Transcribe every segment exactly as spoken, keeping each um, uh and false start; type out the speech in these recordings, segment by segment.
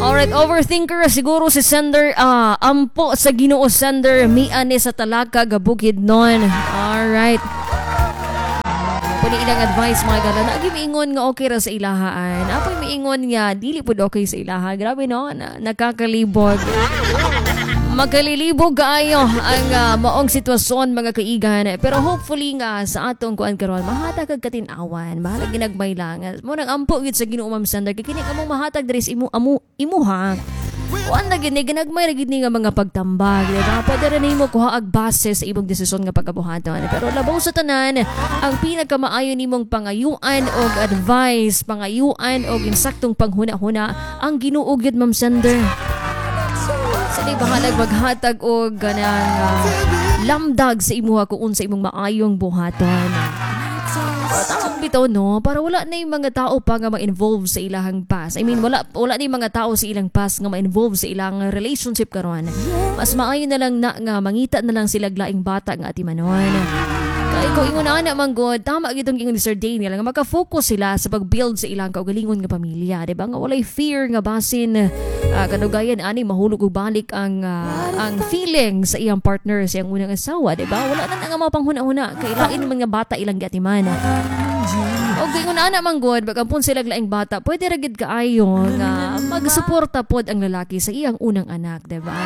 Alright, overthinker siguro si sender. Ah, ampo sa Ginoo sender. Miane sa talaka gabukid nun. Alright. Pwede ilang advice mga gala. Nagi miingon nga okay ra sa ilahaan. Apoy miingon nga dili pud okay sa ilaha. Grabe no, na, nakakalibog. Magalilibog kaayo ang uh, maong sitwasyon mga kaigan. Pero hopefully nga sa atong kuan karon mahatag kag katinawan. Bahala ginagmay lang. Mo nang ampo gyud sa Ginoo Ma'am Sandra kay kini among mahatag diri sa imo amo imuha. Kuan na gini ginagmay ra gid ni nga mga pagtambag, di ba? Pwede ra nimo kuha ag base sa imong desisyon nga pagkabuhaton. Pero labaw sa tanan, ang pinakamaayo nimong pangayuan og advice, pangayuan og insaktong panghuna-huna ang Ginoo gyud Ma'am Sandra. Sa di bahalag maghatag og ganang uh, lamdag sa imuha kung unsa imong maayong buhaton. Uh, tamang bitaw no, para wala na yung mga tao pa nga ma-involve sa ilahang past. I mean, wala wala na yung mga tao sa ilang past nga ma-involve sa ilang relationship karon. Mas maayo na lang na nga mangita na lang sila glaing bata nga atimanon. Kaya kung ingon na anak manggod, tama gitong ingon ni Sir Daniel nga maka-focus sila sa pag-build sa ilang kaugalingon nga pamilya, di ba? Nga walay fear nga basin uh, kanugayan ani mahulog og balik ang uh, ang feeling sa iyang partner sa iyang unang asawa, di ba? Wala na nga mga panghuna-huna kay lain man nga bata ilang gatiman. Og ingon na anak manggod, bagampon sila glaing bata, pwede ra gid kaayo nga magsuporta pod ang lalaki sa iyang unang anak, di ba?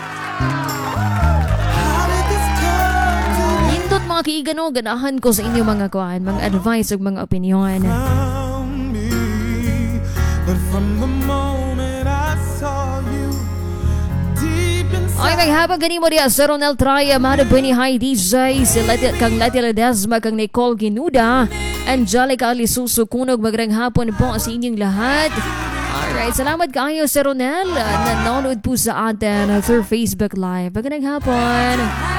Mga kiigano, ganahan ko sa inyo mga kuan, mga advice ug mga opinion. Ay, maghabang gani mo diya sa Ronel Traya, Mada Bini High D J, si Leti, kang Leti Ledesma, kang Nicole Ginuda, Angelica Alisuso, kunog magrang hapon po sa inyong lahat. Alright, salamat kayo sa Ronel, nanonood po sa atin through Facebook Live. Magandang hapon.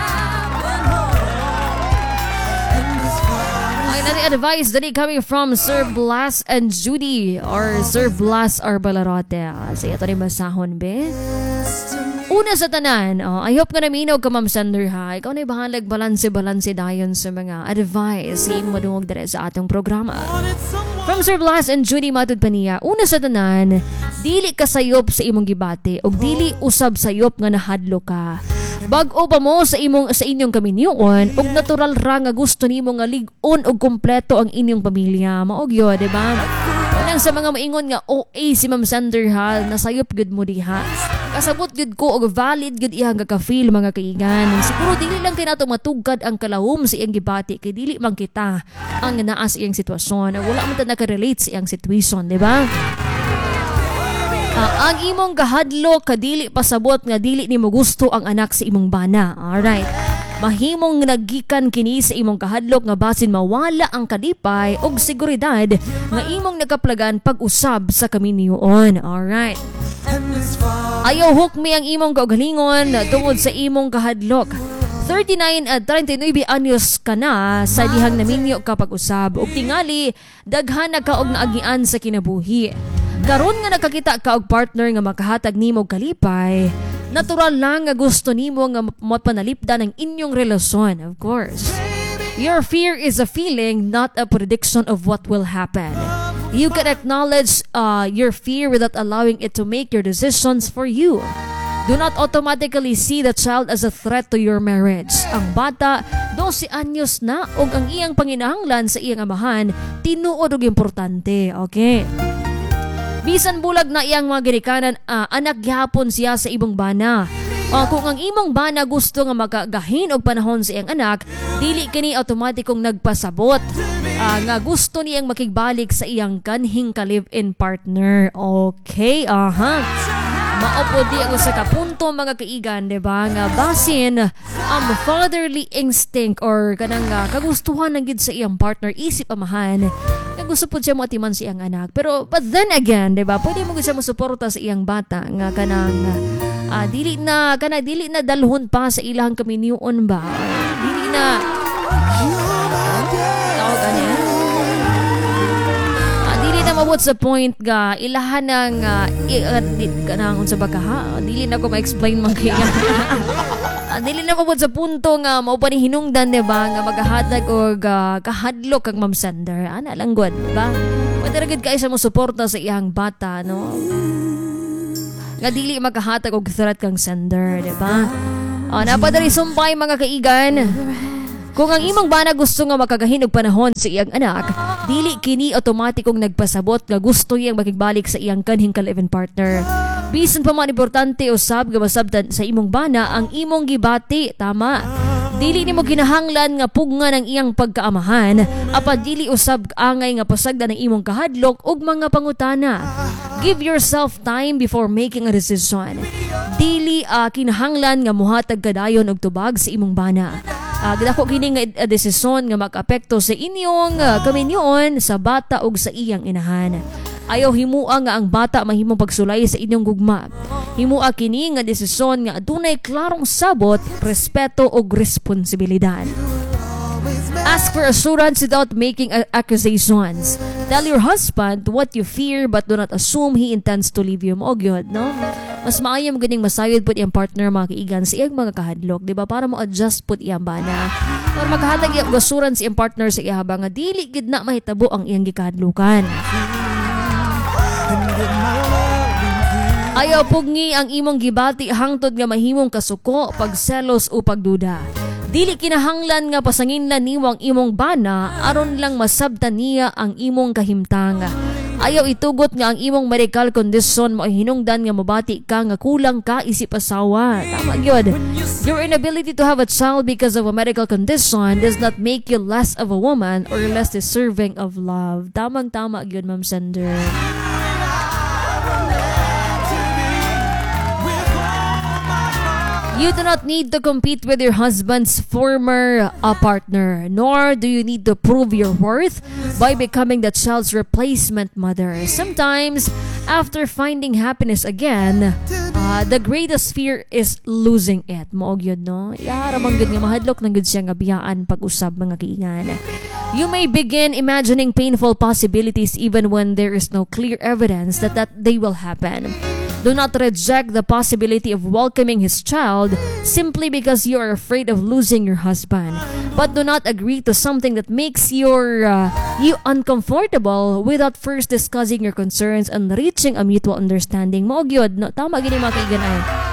Another advice that coming from Sir Blas and Judy or Sir Blas Arbalarote. Sa ito rin masahon, be. Una sa tanan, oh, I hope nga naminaw ka, Ma'am Sander, ha? Ikaw na'y bahalag balanse-balanse dayon sa mga advice sa imo madungog dere sa atong programa. From Sir Blas and Judy matud pa niya, una sa tanan, dili ka sayop sa imong gibate o dili usab sayop nga nahadlo ka. Bag-o pa mo sa imong sa inyong kaminyoon ug natural ra nga gusto nimo nga lig-on og kompleto ang inyong pamilya. Maog yo, di ba? Unang sa mga maingon nga O A si Ma'am Sander, ha, nasayop gud mo diha. Kasabot gud ko og valid gud iya nga ka-feel mga kaigan. Siguro dili lang kay nato matugkad ang kalahom sa iyang gibati kay dili man kita ang naa sa iyang sitwasyon. Wala man ta naka-relate sa iyang situation, di ba? Uh, ang imong gahadlo kadili pasabot nga dili nimo gusto ang anak sa imong bana. Alright. Mahimong nagikan kini sa imong kahadlok nga basin mawala ang kadipay og seguridad nga imong nakaplagan pag-usab sa kaminyoon. Alright. Ayaw hukmi ang imong kaugalingon tungod sa imong kahadlok. thirty-nine at thirty-nine anyos ka na sa dihang naminyo ka pag-usab ug tingali daghan na ka og naagian sa kinabuhi. Karon nga nakakita ka og partner nga makahatag nimo kalipay, natural lang nga gusto nimo nga mapanalipdan ang inyong relasyon, of course. Your fear is a feeling, not a prediction of what will happen. You can acknowledge uh, your fear without allowing it to make your decisions for you. Do not automatically see the child as a threat to your marriage. Ang bata, twelve anyos na ug ang iyang panginahanglan sa iyang amahan, tinuod og importante, okay? Bisan bulag na iyang mga ginikanan, uh, anak gyapon siya sa ibong bana. Uh, kung ang imong bana gusto nga magagahin og panahon sa iyang anak, dili kini automatikong nagpasabot uh, nga gusto niyang makigbalik sa iyang kanhing ka-live-in partner. Okay, aha. Maopo di ako sa kapunto mga kaigan, diba? Nga basin ang um, fatherly instinct or kanang uh, kagustuhan ng gid sa iyang partner, isip amahan, nga gusto po siya mo atiman sa iyang anak. Pero, but then again, diba? Pwede mo siya masuporta sa iyang bata nga kanang uh, dili na, kanang dili na dalhon pa sa ilang kaminyoon ba? Dili na tawag ano mabot sa point ga ilahan ng uh, i-adit ka na kung sa baka ha dili na ko ma-explain man kaya uh, dili na mabot sa punto nga mao pa ni hinungdan, diba, nga magahatag o uh, kahadlok kag Ma'am Sander ana lang god, diba? Pwede ra gid kay sa mo suporta sa iyang bata, no? nga dili makahatag og threat kang sender, di ba? Uh, napadali sumpay mga kaigan. Kung ang imong bana gusto nga makagahin og panahon sa iyang anak, dili kini otomatikong nagpasabot nga gusto iyang makigbalik sa iyang kanhing ka-live-in partner. Bisan pa man importante usab nga masabtan sa imong bana ang imong gibati, tama. Dili nimo kinahanglan nga pugnan ang iyang pagkaamahan, apan dili usab angay nga pasagdan ang imong kahadlok ug mga pangutana. Give yourself time before making a decision. Dili uh, kinahanglan nga muhatag kadayon og tubag sa imong bana. Uh, Gidako kini nga uh, desisyon nga mag-apekto sa inyong uh, kaminyoon sa bata ug sa iyang inahan. Ayaw himua nga ang bata mahimong pagsulay sa inyong gugma. Himua kini nga desisyon nga adunay klarong sabot, respeto ug responsibilidad. Ask for assurance without making accusations. Tell your husband what you fear but do not assume he intends to leave you. Maog yun, no? Mas maayam ganing masayod po iyang partner mga kaigan sa iyang mga kahadlok, di ba? Para mo-adjust po iyang bana. Para maghatag iyang assurance iyang partner sa iya nga dili gid na mahitabo ang iyang gikahadlukan. Ayaw pugni ang imong gibati hangtod nga mahimong kasuko, pagselos o pagduda. Dili kinahanglan nga pasanginlan nimo ang imong bana aron lang masabtan niya ang imong kahimtang. Ayaw itugot nga ang imong medical condition mo hinungdan nga mabati ka nga kulang ka isip asawa. Tama gyud. Your inability to have a child because of a medical condition does not make you less of a woman or less deserving of love. Tamang-tama gyud, Ma'am Sender. You do not need to compete with your husband's former uh, partner, nor do you need to prove your worth by becoming the child's replacement mother. Sometimes, after finding happiness again, uh, the greatest fear is losing it. Maog yun, no? Yaramang yun nga mahadlok ng yun siya nga biyaan pag-usab mga kiingan. You may begin imagining painful possibilities even when there is no clear evidence that, that they will happen. Do not reject the possibility of welcoming his child simply because you are afraid of losing your husband. But do not agree to something that makes your uh, you uncomfortable without first discussing your concerns and reaching a mutual understanding. Maog yun, no? Tama gini mga kaigan ay.